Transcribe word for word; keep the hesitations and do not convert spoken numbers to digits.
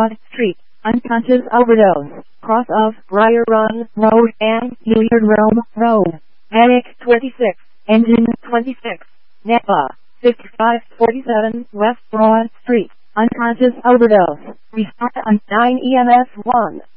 Broad Street, unconscious overdose, cross of Briar Run Road and Hilliard Rome Road. Panic twenty-six, engine twenty-six, Napa, fifty-five forty-seven West Broad Street, unconscious overdose, respond on nine E M S one.